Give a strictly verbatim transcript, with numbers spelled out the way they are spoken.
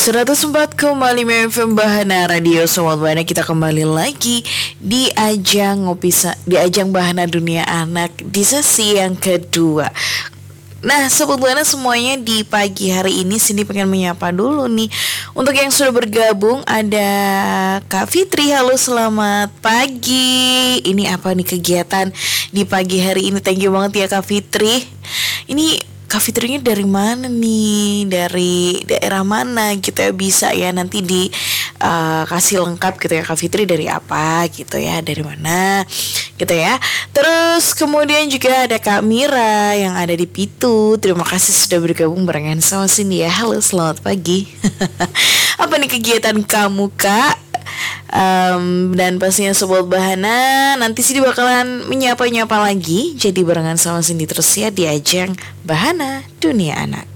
seratus empat koma lima F M Bahana Radio. Sobat Bahana, kita kembali lagi di ajang ngopi sa- di ajang Bahana Dunia Anak di sesi yang kedua. Nah, Sobat Bahana semuanya, di pagi hari ini Cindy pengen menyapa dulu nih. Untuk yang sudah bergabung ada Kak Fitri. Halo, selamat pagi. Ini apa nih kegiatan di pagi hari ini? Thank you banget ya Kak Fitri. Ini Kak Fitrinya dari mana nih? Dari daerah mana gitu ya? Bisa ya nanti di uh, kasih lengkap gitu ya, Kak Fitri dari apa gitu ya, dari mana gitu ya. Terus kemudian juga ada Kak Mira yang ada di Pitu. Terima kasih sudah bergabung barengan sama sini ya. Halo, selamat pagi. Apa nih kegiatan kamu, Kak? Um, dan pastinya Sobat Bahana nanti sih bakalan menyapa-nyapa lagi. Jadi barengan sama Cindy terus ya di ajang Bahana Dunia Anak.